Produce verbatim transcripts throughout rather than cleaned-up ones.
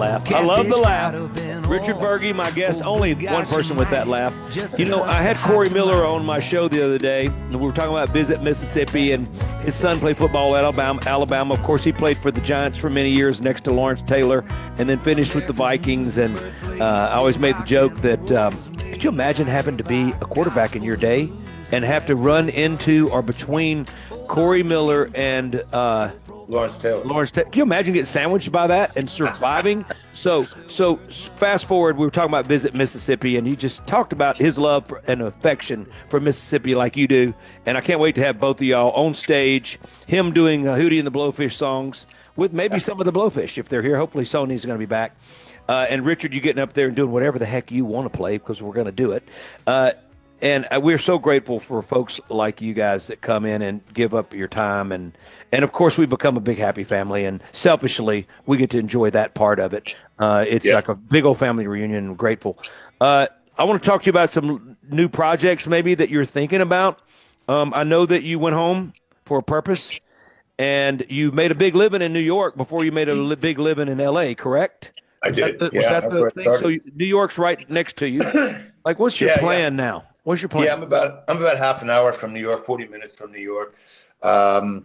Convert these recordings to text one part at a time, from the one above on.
laugh. I love the laugh. Richard Berge, my guest, only one person with that laugh. You know, I had Corey Miller on my show the other day, and we were talking about Visit Mississippi, and his son played football at Alabama. Alabama. Of course, he played for the Giants for many years next to Lawrence Taylor, and then finished with the Vikings. And uh, I always made the joke that um, could you imagine having to be a quarterback in your day and have to run into or between Corey Miller and uh, Lawrence Taylor. Lawrence Taylor. Can you imagine getting sandwiched by that and surviving? so, so fast forward, we were talking about Visit Mississippi, and he just talked about his love for, and affection for Mississippi like you do. And I can't wait to have both of y'all on stage, him doing uh, Hootie and the Blowfish songs with maybe some of the Blowfish if they're here. Hopefully Sony's going to be back. Uh, and Richard, you getting up there and doing whatever the heck you want to play because we're going to do it. Uh, And we're so grateful for folks like you guys that come in and give up your time. And, and of course, we become a big, happy family. And selfishly, we get to enjoy that part of it. Uh, it's yeah. like a big old family reunion. I'm grateful. Uh, I want to talk to you about some new projects maybe that you're thinking about. Um, I know that you went home for a purpose, and you made a big living in New York before you made a li- big living in L A, correct? I was did. That the, yeah, was that the thing? So you, New York's right next to you. Like, what's your yeah, plan yeah. now? What's your plan? Yeah, I'm about I'm about half an hour from New York, forty minutes from New York. Um,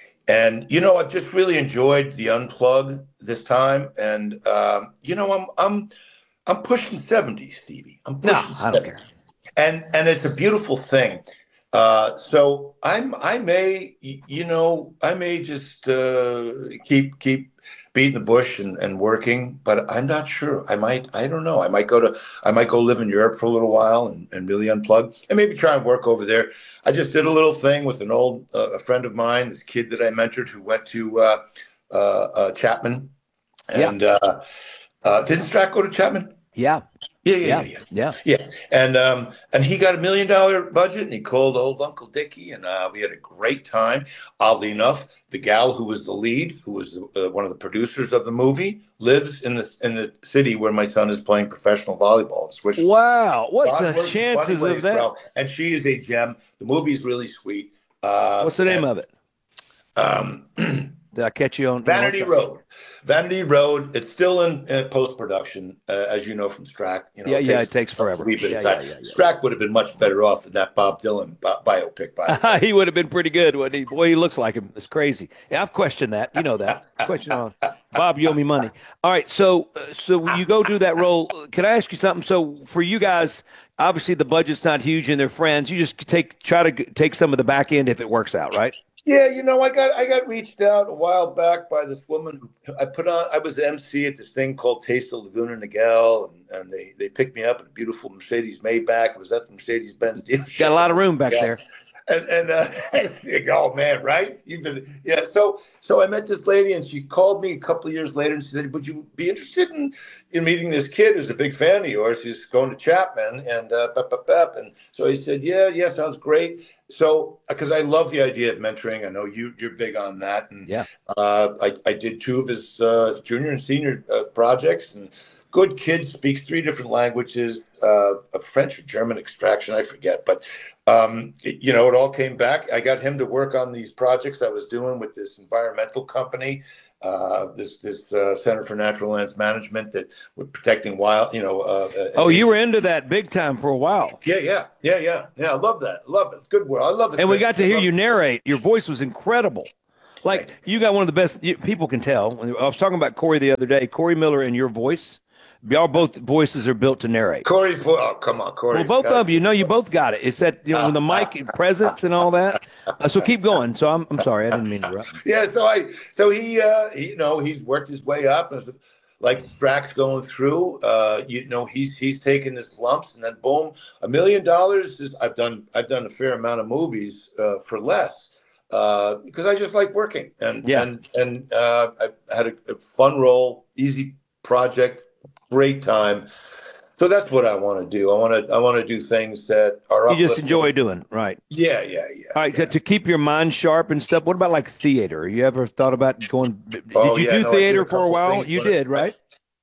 and you know, I've just really enjoyed the unplug this time. And um, you know, I'm I'm I'm pushing seventy, Stevie. I'm pushing no, I don't care. And and it's a beautiful thing. Uh, so I'm I may you know I may just uh, keep keep beating the bush and, and working, but I'm not sure. I might I don't know. I might go to I might go live in Europe for a little while and, and really unplug and maybe try and work over there. I just did a little thing with an old uh, a friend of mine, this kid that I mentored who went to uh, uh, uh, Chapman, and yeah. uh, uh, didn't Strack go to Chapman? Yeah. Yeah, yeah, yeah, yeah, yeah, yeah. And um, and he got a million dollar budget, and he called old Uncle Dickie, and uh, we had a great time. Oddly enough, the gal who was the lead, who was uh, one of the producers of the movie, lives in the in the city where my son is playing professional volleyball. In Switzerland. Wow, what God the chances ways, of that? Bro. And she is a gem. The movie's really sweet. Uh, What's the name and, of it? Um, Did I catch you on Vanity Road? Vanity Road. It's still in, in post production, uh, as you know from Strack. You know, yeah, it yeah, takes, it takes forever. Yeah, yeah, yeah, yeah, yeah. Strack would have been much better off in that Bob Dylan bi- biopic. By he would have been pretty good, wouldn't he? Boy, he looks like him. It's crazy. Yeah, I've questioned that. You know that. Question on Bob. You owe me money. All right, so uh, so you go do that role. Can I ask you something? So for you guys, obviously the budget's not huge, and they're friends. You just take try to take some of the back end if it works out, right? Yeah, you know, I got I got reached out a while back by this woman who I put on. I was the M C at this thing called Taste of Laguna Niguel, and, and they they picked me up in a beautiful Mercedes Maybach. It was at the Mercedes Benz dealership. Got a lot of room back yeah. there. And and uh, you go, oh, man, right? You've been yeah. So so I met this lady, and she called me a couple of years later, and she said, "Would you be interested in in meeting this kid who's a big fan of yours? He's going to Chapman." And uh, bep, bep, bep. And so he said, "Yeah, yeah, sounds great." So, because I love the idea of mentoring, I know you you're big on that, and yeah, uh, I I did two of his uh, junior and senior uh, projects, and good kid, speaks three different languages, uh, a French or German extraction, I forget, but um, it, you know, it all came back. I got him to work on these projects I was doing with this environmental company. Uh, this this uh, Center for Natural Lands Management that were protecting wild, you know. Uh, oh, you were into that big time for a while. Yeah, yeah, yeah, yeah, yeah. I love that. I love it. Good work. I love it. And we got to hear you narrate. Your voice was incredible. Like you got one of the best. You, people can tell. I was talking about Corey the other day. Corey Miller and your voice. Y'all both voices are built to narrate. Corey's voice. Oh, come on, Corey. Well, both of you know you both got it. It's that you know with the mic presence and all that. Uh, so keep going. So I'm I'm sorry, I didn't mean to interrupt. Yeah. So I so he uh he, you know he's worked his way up as like Strack's going through. Uh, you know he's he's taking his lumps and then boom, a million dollars. Is I've done I've done a fair amount of movies uh, for less. Uh, because I just like working and yeah. and and uh, I had a, a fun role, easy project, great time. So that's what I want to do. I want to I want to do things that are you just enjoy doing, right? Yeah, yeah, yeah. All right, yeah. to keep your mind sharp and stuff. What about like theater? You ever thought about going? Did oh, you yeah, do no, theater a for a while? things, you did, right?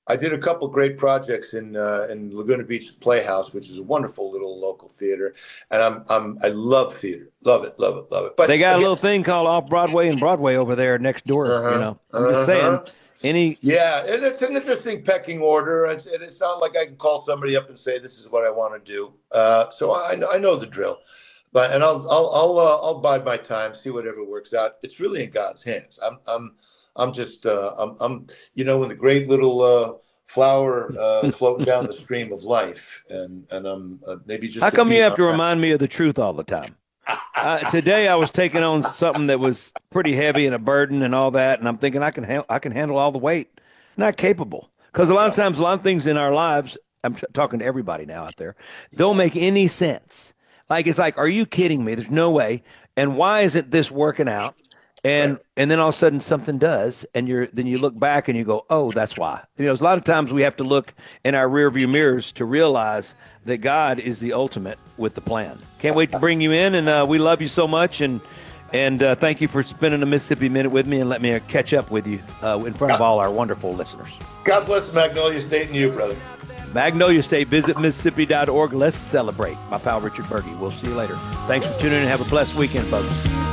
I did a couple great projects in uh, in Laguna Beach Playhouse, which is a wonderful little local theater, and I'm I'm I love theater, love it, love it, love it. But they got again, a little thing called Off Broadway and Broadway over there next door. Uh-huh, you know, I'm uh-huh. just saying. Any yeah, and it's an interesting pecking order. It's, it's not like I can call somebody up and say this is what I want to do. Uh, so I I know the drill, but and I'll I'll I'll uh, I'll bide my time, see whatever works out. It's really in God's hands. I'm I'm I'm just uh, I'm I'm you know in the great little uh, flower uh, floating down the stream of life, and and I'm uh, maybe just. How come you have to remind me of the truth all the time? Uh, today I was taking on something that was pretty heavy and a burden and all that, and I'm thinking I can ha- I can handle all the weight. Not capable, because a lot of times a lot of things in our lives. I'm t- talking to everybody now out there. Don't make any sense. Like it's like, are you kidding me? There's no way. And why isn't this working out? And right. and then all of a sudden something does, and you're then you look back and you go, oh, that's why. You know, a lot of times we have to look in our rearview mirrors to realize that God is the ultimate with the plan. Can't wait to bring you in, and uh, we love you so much, and and uh, thank you for spending a Mississippi Minute with me, and let me uh, catch up with you uh, in front of all our wonderful listeners. God bless Magnolia State and you, brother. Magnolia State, visit Mississippi dot org. Let's celebrate. My pal Richard Berge. We'll see you later. Thanks for tuning in, and have a blessed weekend, folks.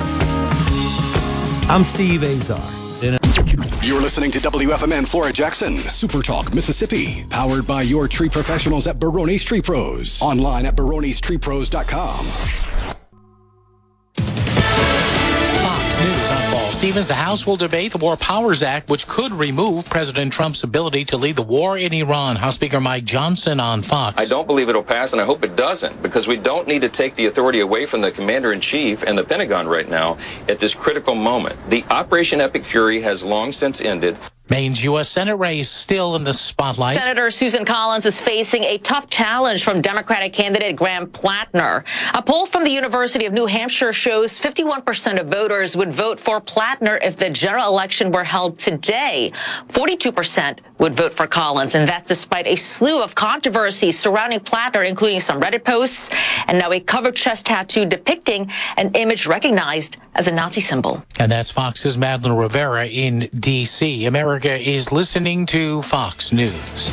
I'm Steve Azar. You're listening to W F M N Flora Jackson, Super Talk, Mississippi, powered by your tree professionals at Barone's Tree Pros. Online at barones tree pros dot com. Stevens, the House will debate the War Powers Act, which could remove President Trump's ability to lead the war in Iran. House Speaker Mike Johnson on Fox. I don't believe it'll pass, and I hope it doesn't, because we don't need to take the authority away from the commander-in-chief and the Pentagon right now at this critical moment. The Operation Epic Fury has long since ended. Maine's U S Senate race still in the spotlight. Senator Susan Collins is facing a tough challenge from Democratic candidate Graham Plattner. A poll from the University of New Hampshire shows fifty-one percent of voters would vote for Plattner if the general election were held today. forty-two percent would vote for Collins, and that's despite a slew of controversies surrounding Plattner, including some Reddit posts and now a covered chest tattoo depicting an image recognized as a Nazi symbol. And that's Fox's Madeline Rivera in D C America is listening to Fox News.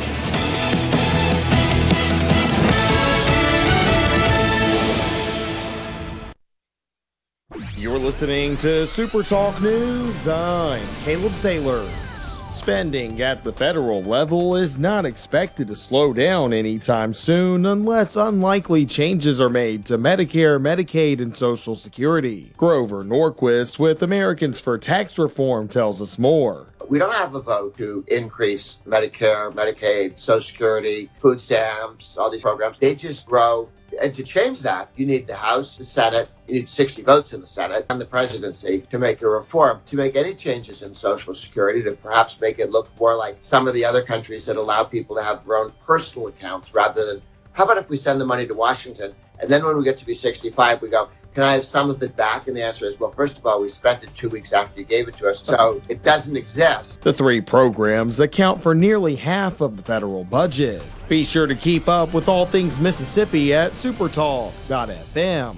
You're listening to Super Talk News. I'm Caleb Sailors. Spending at the federal level is not expected to slow down anytime soon unless unlikely changes are made to Medicare, Medicaid, and Social Security. Grover Norquist with Americans for Tax Reform tells us more. We don't have a vote to increase Medicare, Medicaid, Social Security, food stamps, all these programs. They just grow. And to change that, you need the House, the Senate, you need sixty votes in the Senate and the presidency to make a reform, to make any changes in Social Security, to perhaps make it look more like some of the other countries that allow people to have their own personal accounts rather than, how about if we send the money to Washington and then when we get to be sixty-five, we go, can I have some of it back? And the answer is, well, first of all, we spent it two weeks after you gave it to us, so it doesn't exist. The three programs account for nearly half of the federal budget. Be sure to keep up with all things Mississippi at supertalk dot f m.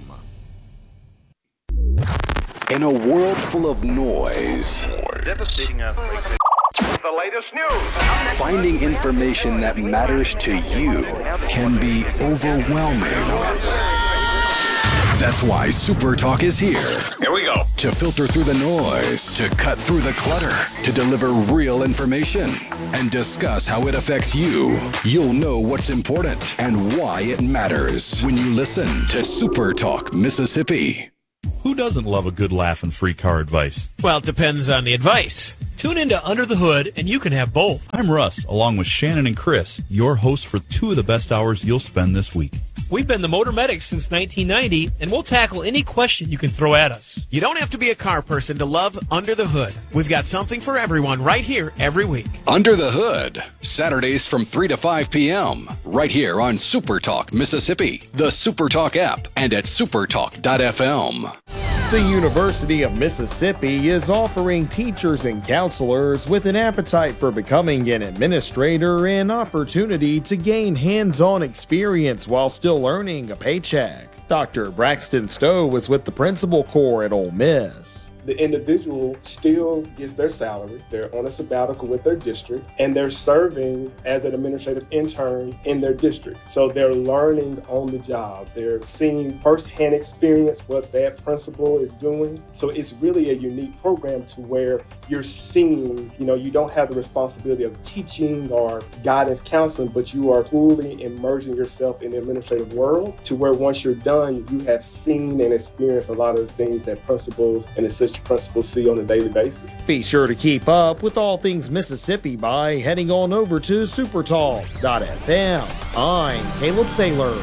In a world full of noise, devastating earthquake. The latest news. Finding information that matters to you can be overwhelming. That's why Super Talk is here. Here we go. To filter through the noise, to cut through the clutter, to deliver real information, and discuss how it affects you. You'll know what's important and why it matters when you listen to Super Talk Mississippi. Who doesn't love a good laugh and free car advice? Well, it depends on the advice. Tune into Under the Hood, and you can have both. I'm Russ, along with Shannon and Chris, your hosts for two of the best hours you'll spend this week. We've been the Motor Medics since nineteen ninety, and we'll tackle any question you can throw at us. You don't have to be a car person to love Under the Hood. We've got something for everyone right here every week. Under the Hood, Saturdays from three to five p.m., right here on Super Talk Mississippi, the Super Talk app, and at supertalk dot f m. The University of Mississippi is offering teachers and counselors with an appetite for becoming an administrator an opportunity to gain hands-on experience while still earning a paycheck. Doctor Braxton Stowe was with the principal corps at Ole Miss. the individual still gets their salary. They're on a sabbatical with their district, and they're serving as an administrative intern in their district. So they're learning on the job. They're seeing firsthand experience what that principal is doing. So it's really a unique program to where you're seeing, you know, you don't have the responsibility of teaching or guidance counseling, but you are fully immersing yourself in the administrative world to where once you're done, you have seen and experienced a lot of the things that principals and assistant principals see on a daily basis. Be sure to keep up with all things Mississippi by heading on over to supertalk dot f m. I'm Caleb Saylor.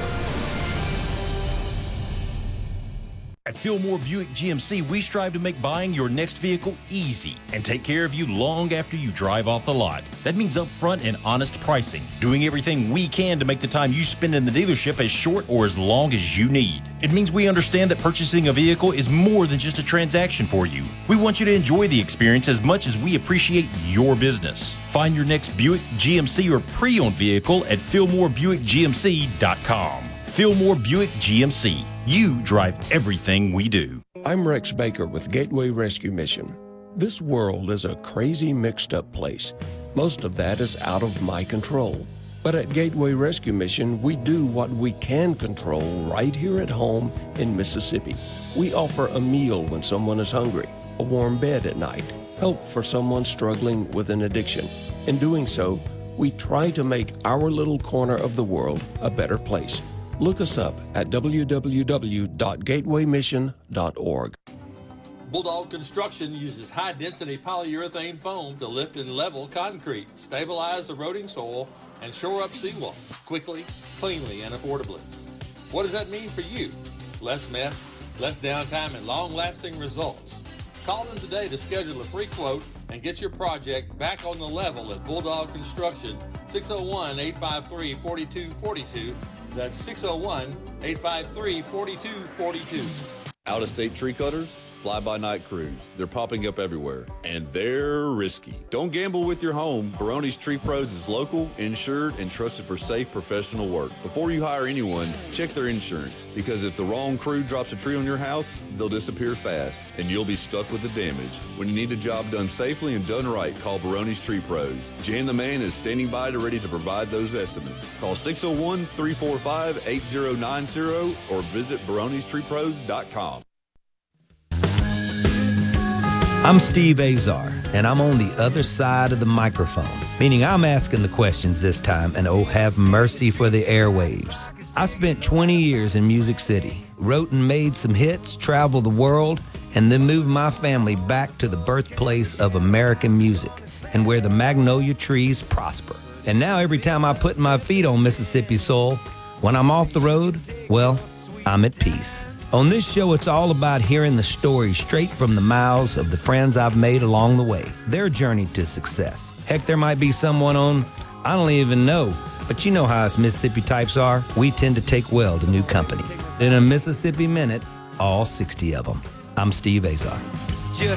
At Fillmore Buick G M C, we strive to make buying your next vehicle easy and take care of you long after you drive off the lot. That means upfront and honest pricing, doing everything we can to make the time you spend in the dealership as short or as long as you need. It means we understand that purchasing a vehicle is more than just a transaction for you. We want you to enjoy the experience as much as we appreciate your business. Find your next Buick, G M C, or pre-owned vehicle at Fillmore Buick G M C dot com. Fillmore Buick G M C. You drive everything we do. I'm Rex Baker with Gateway Rescue Mission. This world is a crazy, mixed-up place. Most of that is out of my control. But at Gateway Rescue Mission, we do what we can control right here at home in Mississippi. We offer a meal when someone is hungry, a warm bed at night, help for someone struggling with an addiction. In doing so, we try to make our little corner of the world a better place. Look us up at w w w dot gateway mission dot org. Bulldog Construction uses high-density polyurethane foam to lift and level concrete, stabilize eroding soil, and shore up seawalls quickly, cleanly, and affordably. What does that mean for you? Less mess, less downtime, and long-lasting results. Call them today to schedule a free quote and get your project back on the level at Bulldog Construction, six oh one, eight five three, four two four two. That's six oh one, eight five three, four two four two. Out-of-state tree cutters, fly-by-night crews. They're popping up everywhere, and they're risky. Don't gamble with your home. Barone's Tree Pros is local, insured, and trusted for safe professional work. Before you hire anyone, check their insurance, because if the wrong crew drops a tree on your house, they'll disappear fast, and you'll be stuck with the damage. When you need a job done safely and done right, call Barone's Tree Pros. Jan the Man is standing by to ready to provide those estimates. Call six oh one, three four five, eight oh nine oh or visit barones tree pros dot com. I'm Steve Azar, and I'm on the other side of the microphone, meaning I'm asking the questions this time, and oh, have mercy for the airwaves. I spent twenty years in Music City, wrote and made some hits, traveled the world, and then moved my family back to the birthplace of American music and where the magnolia trees prosper. And now every time I put my feet on Mississippi soil, when I'm off the road, well, I'm at peace. On this show, it's all about hearing the stories straight from the mouths of the friends I've made along the way, their journey to success. Heck, there might be someone on, I don't even know, but you know how us Mississippi types are. We tend to take well to new company. In a Mississippi Minute, all sixty of them. I'm Steve Azar.